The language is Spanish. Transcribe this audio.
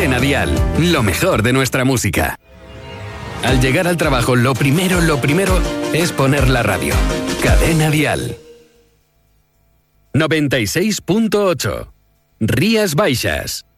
Cadena Dial, lo mejor de nuestra música. Al llegar al trabajo, lo primero es poner la radio. Cadena Dial. 96.8. Rías Baixas.